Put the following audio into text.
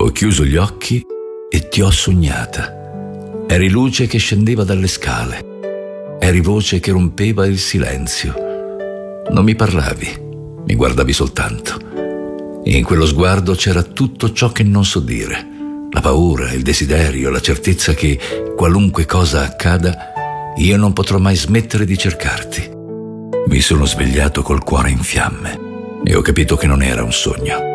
Ho chiuso gli occhi e ti ho sognata. Eri luce che scendeva dalle scale. Eri voce che rompeva il silenzio. Non mi parlavi, mi guardavi soltanto. E in quello sguardo c'era tutto ciò che non so dire. La paura, il desiderio, la certezza che, qualunque cosa accada, io non potrò mai smettere di cercarti. Mi sono svegliato col cuore in fiamme e ho capito che non era un sogno.